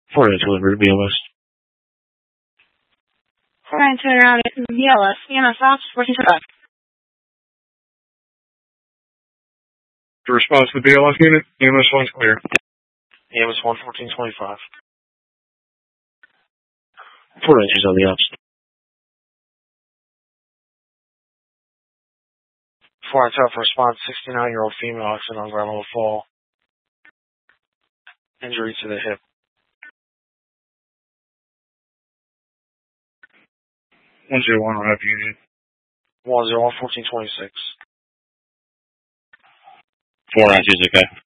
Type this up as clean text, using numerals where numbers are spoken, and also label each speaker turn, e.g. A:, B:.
A: 492 delivered to BLS.
B: 492 around BLS. EMS ops, 1425.
C: The response to the BLS unit, EMS 1's clear.
A: EMS 1, 1425. 492's on the ops. 492 for response, 69-year-old female accident on ground level fall. Injury to the hip.
C: 101 RF unit.
A: 101, 1426. 492's okay.